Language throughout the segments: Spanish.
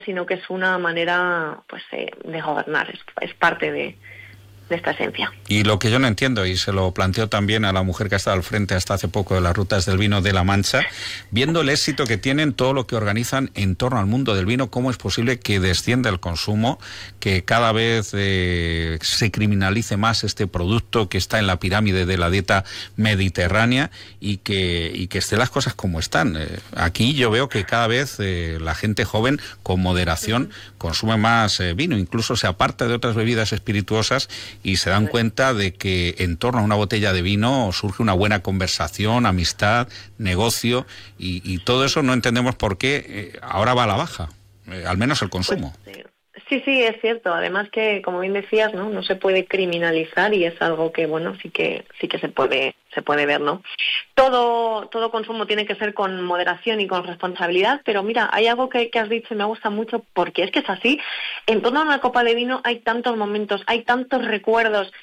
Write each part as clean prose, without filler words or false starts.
sino que es una manera pues de gobernar, es parte de esta esencia. Y lo que yo no entiendo, y se lo planteo también a la mujer que ha estado al frente hasta hace poco de las rutas del vino de La Mancha, viendo el éxito que tienen, todo lo que organizan en torno al mundo del vino, ¿cómo es posible que descienda el consumo, que cada vez se criminalice más este producto que está en la pirámide de la dieta mediterránea y que estén las cosas como están? Aquí yo veo que cada vez la gente joven, con moderación, consume más vino, incluso se aparta de otras bebidas espirituosas y se dan cuenta de que en torno a una botella de vino surge una buena conversación, amistad, negocio, y todo eso no entendemos por qué ahora va a la baja, al menos el consumo. Pues, sí, es cierto. Además que, como bien decías, no se puede criminalizar y es algo que, bueno, sí que se puede ver, ¿no? Todo consumo tiene que ser con moderación y con responsabilidad, pero mira, hay algo que has dicho y me gusta mucho porque es que es así. En torno a una copa de vino hay tantos momentos, hay tantos recuerdos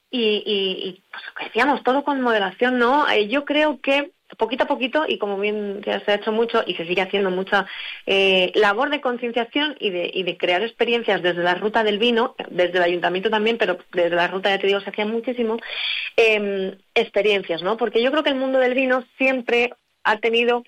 y pues lo que decíamos, todo con moderación, ¿no? Yo creo que poquito a poquito, y como bien ya se ha hecho mucho y se sigue haciendo mucha labor de concienciación y de crear experiencias desde la ruta del vino, desde el ayuntamiento también, pero desde la ruta, ya te digo, se hacía muchísimo, experiencias, ¿no? Porque yo creo que el mundo del vino siempre ha tenido,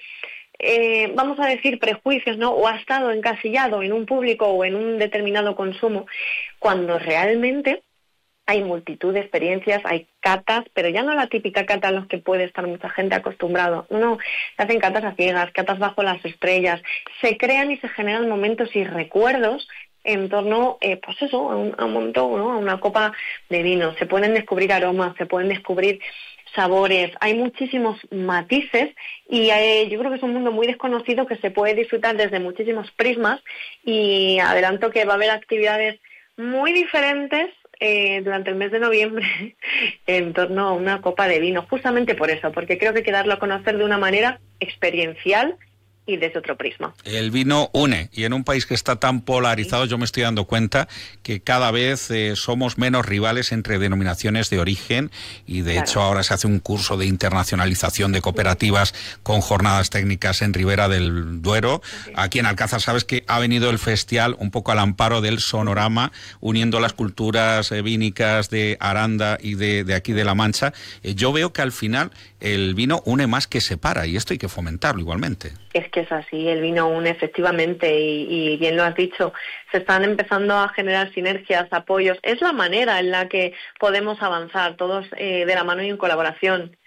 vamos a decir, prejuicios, ¿no? O ha estado encasillado en un público o en un determinado consumo, cuando realmente hay multitud de experiencias, hay catas, pero ya no la típica cata a los que puede estar mucha gente acostumbrado. No, se hacen catas a ciegas, catas bajo las estrellas. Se crean y se generan momentos y recuerdos en torno, pues eso, a un montón, ¿no? A una copa de vino. Se pueden descubrir aromas, se pueden descubrir sabores. Hay muchísimos matices y yo creo que es un mundo muy desconocido que se puede disfrutar desde muchísimos prismas, y adelanto que va a haber actividades muy diferentes durante el mes de noviembre en torno a una copa de vino, justamente por eso, porque creo que hay que darlo a conocer de una manera experiencial y desde otro prisma. El vino une, y en un país que está tan polarizado, yo me estoy dando cuenta que cada vez somos menos rivales entre denominaciones de origen, y de hecho ahora se hace un curso de internacionalización de cooperativas con jornadas técnicas en Ribera del Duero. Aquí en Alcázar sabes que ha venido el festival un poco al amparo del Sonorama, uniendo las culturas vínicas de Aranda y de aquí de La Mancha. Yo veo que al final el vino une más que separa, y esto hay que fomentarlo igualmente. Es que es así, el vino une efectivamente, y bien lo has dicho, se están empezando a generar sinergias, apoyos. Es la manera en la que podemos avanzar todos de la mano y en colaboración,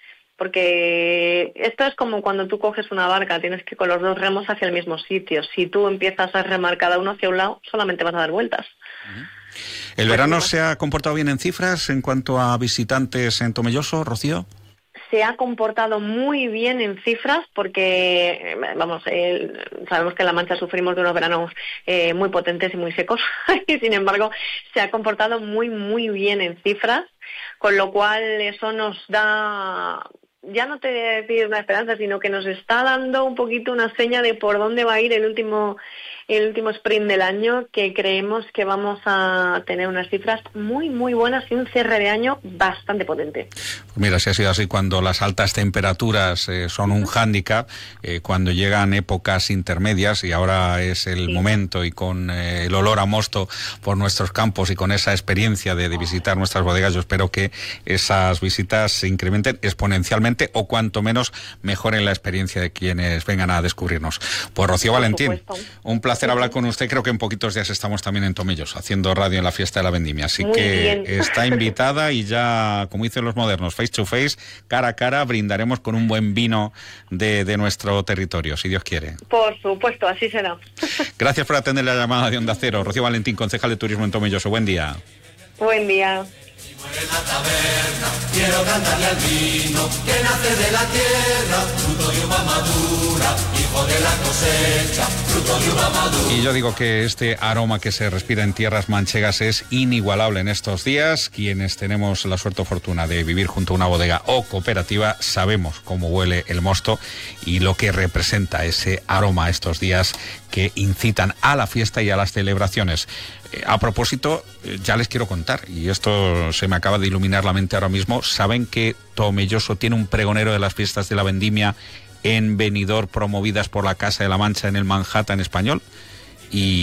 porque esto es como cuando tú coges una barca, tienes que ir con los dos remos hacia el mismo sitio. Si tú empiezas a remar cada uno hacia un lado, solamente vas a dar vueltas. ¿El verano se ha comportado bien en cifras en cuanto a visitantes en Tomelloso, Rocío? Se ha comportado muy bien en cifras porque, vamos, sabemos que en La Mancha sufrimos de unos veranos muy potentes y muy secos y sin embargo se ha comportado muy, muy bien en cifras, con lo cual eso nos da, ya no te voy a decir una esperanza, sino que nos está dando un poquito una seña de por dónde va a ir el último sprint del año, que creemos que vamos a tener unas cifras muy, muy buenas y un cierre de año bastante potente. Pues mira, si ha sido así, cuando las altas temperaturas son un hándicap, cuando llegan épocas intermedias, y ahora es el momento, y con el olor a mosto por nuestros campos y con esa experiencia de visitar nuestras bodegas, yo espero que esas visitas se incrementen exponencialmente, o cuanto menos mejoren la experiencia de quienes vengan a descubrirnos. Pues Rocío Valentín, un placer hablar con usted. Creo que en poquitos días estamos también en Tomelloso haciendo radio en la fiesta de la vendimia, así muy que bien. Está invitada, y ya, como dicen los modernos, face to face, cara a cara, brindaremos con un buen vino de nuestro territorio, si Dios quiere. Por supuesto, así será. Gracias por atender la llamada de Onda Cero. Rocío Valentín, concejal de turismo en Tomelloso. Buen día. Buen día. En la taberna, quiero cantarle al vino que nace de la tierra, fruto de uva madura, hijo de la cosecha, fruto de uva madura. Y yo digo que este aroma que se respira en tierras manchegas es inigualable en estos días. Quienes tenemos la suerte o fortuna de vivir junto a una bodega o cooperativa sabemos cómo huele el mosto y lo que representa ese aroma estos días que incitan a la fiesta y a las celebraciones. A propósito, ya les quiero contar, y esto se me acaba de iluminar la mente ahora mismo, ¿saben que Tomelloso tiene un pregonero de las fiestas de la vendimia en Benidorm, promovidas por la Casa de la Mancha en el Manhattan español? Y